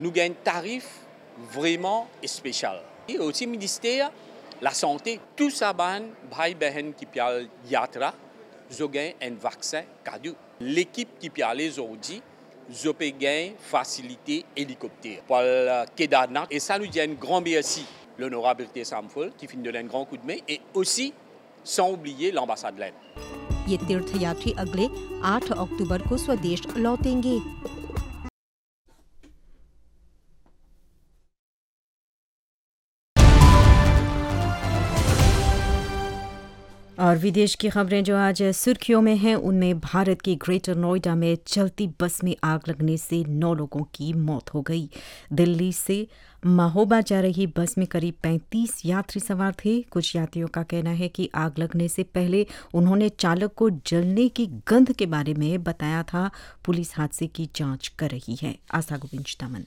Nous avons un tarif vraiment spécial. Et aussi le ministère la santé, tout ça ban bhai behen qui pial yatra, zo gain un vaccin cadeau. L'équipe qui piale aujourd'hui, zo pe gain facilité hélicoptère pour Kedarnath et ça nous dit un grand merci l'honorable T. Samphol qui finit de donner un grand coup de main et aussi sans oublier l'ambassade de l'Inde. ये तीर्थयात्री अगले 8 अक्टूबर को स्वदेश लौटेंगे। और विदेश की खबरें जो आज सुर्खियों में हैं उनमें भारत की ग्रेटर नोएडा में चलती बस में आग लगने से 9 लोगों की मौत हो गई। दिल्ली से महोबा जा रही बस में करीब 35 यात्री सवार थे। कुछ यात्रियों का कहना है कि आग लगने से पहले उन्होंने चालक को जलने की गंध के बारे में बताया था। पुलिस हादसे की जांच कर रही है। आशा गोविंद।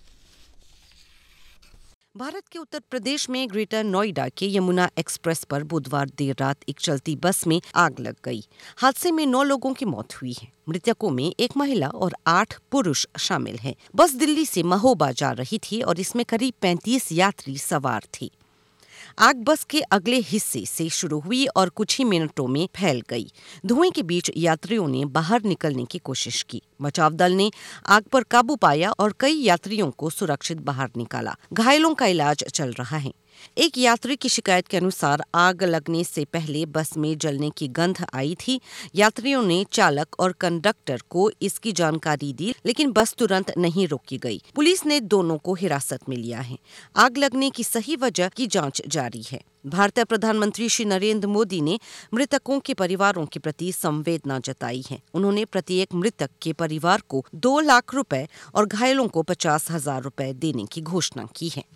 भारत के उत्तर प्रदेश में ग्रेटर नोएडा के यमुना एक्सप्रेस पर बुधवार देर रात एक चलती बस में आग लग गई। हादसे में 9 लोगों की मौत हुई है। मृतकों में एक महिला और 8 पुरुष शामिल हैं। बस दिल्ली से महोबा जा रही थी और इसमें करीब 35 यात्री सवार थे। आग बस के अगले हिस्से से शुरू हुई और कुछ ही मिनटों में फैल गई। धुएं के बीच यात्रियों ने बाहर निकलने की कोशिश की। बचाव दल ने आग पर काबू पाया और कई यात्रियों को सुरक्षित बाहर निकाला। घायलों का इलाज चल रहा है। एक यात्री की शिकायत के अनुसार आग लगने से पहले बस में जलने की गंध आई थी। यात्रियों ने चालक और कंडक्टर को इसकी जानकारी दी, लेकिन बस तुरंत नहीं रोकी गई। पुलिस ने दोनों को हिरासत में लिया है। आग लगने की सही वजह की जांच जारी है। भारतीय प्रधानमंत्री श्री नरेंद्र मोदी ने मृतकों के परिवारों के प्रति संवेदना जताई है। उन्होंने प्रत्येक मृतक के परिवार को 2 लाख रुपए और घायलों को 50,000 रुपए देने की घोषणा की है।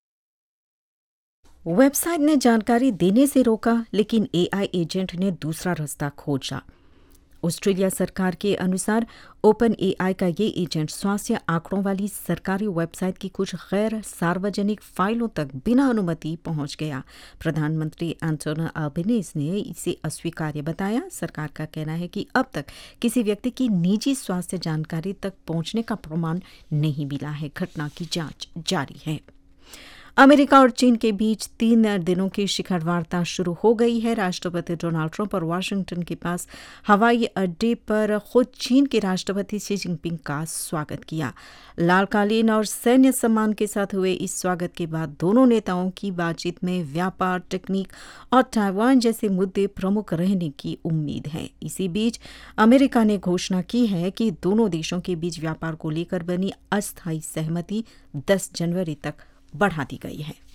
वेबसाइट ने जानकारी देने से रोका, लेकिन एआई एजेंट ने दूसरा रास्ता खोजा। ऑस्ट्रेलिया सरकार के अनुसार ओपन एआई का ये एजेंट स्वास्थ्य आंकड़ों वाली सरकारी वेबसाइट की कुछ गैर सार्वजनिक फाइलों तक बिना अनुमति पहुंच गया। प्रधानमंत्री एंटोनी अल्बनीज़ ने इसे अस्वीकार्य बताया। सरकार का कहना है कि अब तक किसी व्यक्ति की निजी स्वास्थ्य जानकारी तक पहुंचने का प्रमाण नहीं मिला है। घटना की जांच जारी है। अमेरिका और चीन के बीच 3 दिनों की शिखर वार्ता शुरू हो गई है। राष्ट्रपति डोनाल्ड ट्रंप और वाशिंगटन के पास हवाई अड्डे पर खुद चीन के राष्ट्रपति शी जिनपिंग का स्वागत किया। लालकालीन और सैन्य सम्मान के साथ हुए इस स्वागत के बाद दोनों नेताओं की बातचीत में व्यापार, तकनीक और ताइवान जैसे मुद्दे प्रमुख रहने की उम्मीद है। इसी बीच अमेरिका ने घोषणा की है कि दोनों देशों के बीच व्यापार को लेकर बनी अस्थायी सहमति 10 जनवरी तक बढ़ा दी गई है।